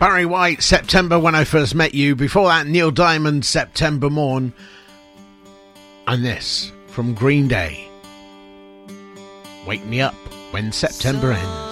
Barry White, September When I First Met You. Before that, Neil Diamond, September Morn. And this from Green Day, Wake Me Up When September Ends.